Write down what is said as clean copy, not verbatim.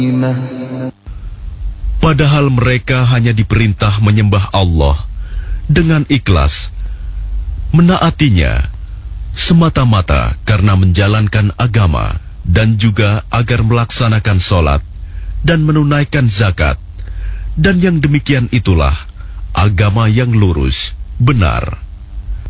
Padahal mereka hanya diperintah menyembah Allah dengan ikhlas, menaatinya semata-mata karena menjalankan agama dan juga agar melaksanakan sholat dan menunaikan zakat. Dan yang demikian itulah agama yang lurus, benar.